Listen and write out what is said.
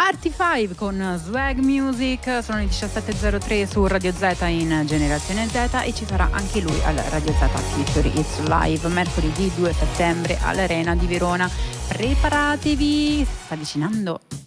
Party 5 con Swag Music. Sono le 17.03 su Radio Z in Generazione Z e ci sarà anche lui al Radio Z Future It's Live mercoledì 2 settembre all'Arena di Verona. Preparatevi, sta avvicinando